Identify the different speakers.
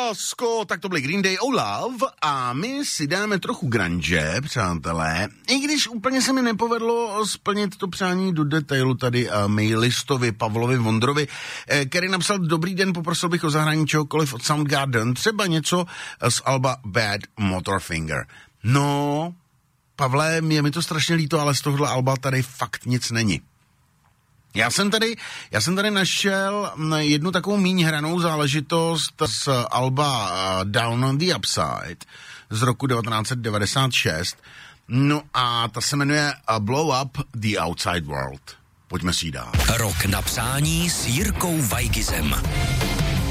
Speaker 1: lásko, tak to byly Green Day Oh Love a my si dáme trochu grunge, přátelé. I když úplně se mi nepovedlo splnit to přání do detailu tady mailistovi Pavlovi Vondrovi, který napsal: dobrý den, poprosil bych o zahrání čehokoliv od Soundgarden, třeba něco z alba Bad Motorfinger. No, Pavle, je mi to strašně líto, ale z tohohle alba tady fakt nic není. Já jsem tady našel jednu takovou míň hranou záležitost z alba Down on the Upside z roku 1996. No a ta se jmenuje Blow Up the Outside World. Pojďme si ji dát.
Speaker 2: Rok na přání s Jirkou Weigizem.